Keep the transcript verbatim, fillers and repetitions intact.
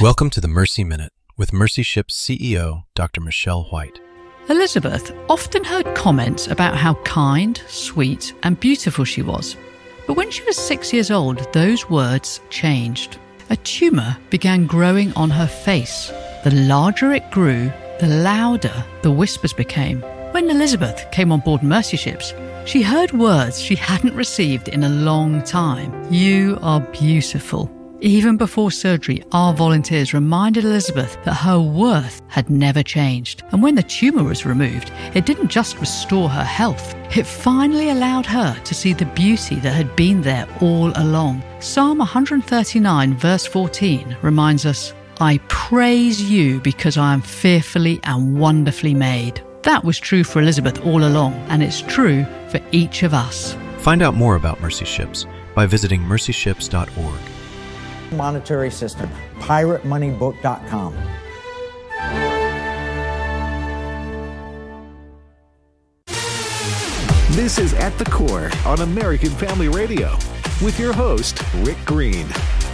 Welcome to the Mercy Minute with Mercy Ships C E O, Doctor Michelle White. Elizabeth often heard comments about how kind, sweet, and beautiful she was. But when she was six years old, those words changed. A tumour began growing on her face. The larger it grew, the louder the whispers became. When Elizabeth came on board Mercy Ships, she heard words she hadn't received in a long time. You are beautiful. Even before surgery, our volunteers reminded Elizabeth that her worth had never changed. And when the tumour was removed, it didn't just restore her health. It finally allowed her to see the beauty that had been there all along. Psalm one thirty-nine verse fourteen reminds us, I praise you because I am fearfully and wonderfully made. That was true for Elizabeth all along, and it's true for each of us. Find out more about Mercy Ships by visiting mercy ships dot org. Monetary system, pirate money book dot com. This is At the Core on American Family Radio with your host, Rick Green.